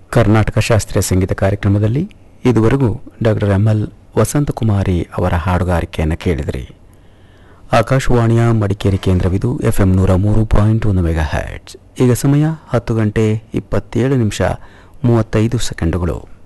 ಕರ್ನಾಟಕ ಶಾಸ್ತ್ರೀಯ ಸಂಗೀತ ಕಾರ್ಯಕ್ರಮದಲ್ಲಿ ಇದುವರೆಗೂ ಡಾಕ್ಟರ್ ಎಂ.ಎಲ್. ವಸಂತಕುಮಾರಿ ಅವರ ಹಾಡುಗಾರಿಕೆಯನ್ನು ಕೇಳಿದಿರಿ. ಆಕಾಶವಾಣಿಯ ಮಡಿಕೇರಿ ಕೇಂದ್ರವಿದು FM 103.1 ಮೆಗಾಹರ್ಟ್ಜ್. ಈಗ ಸಮಯ 10 ಗಂಟೆ 27 ನಿಮಿಷ 35 ಸೆಕೆಂಡುಗಳು.